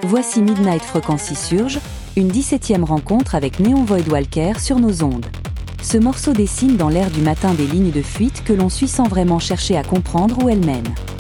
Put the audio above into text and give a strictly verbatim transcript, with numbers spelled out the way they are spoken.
Voici Midnight Frequency Surge, une dix-septième rencontre avec Neon Voidwalker sur nos ondes. Ce morceau dessine dans l'air du matin des lignes de fuite que l'on suit sans vraiment chercher à comprendre où elles mènent.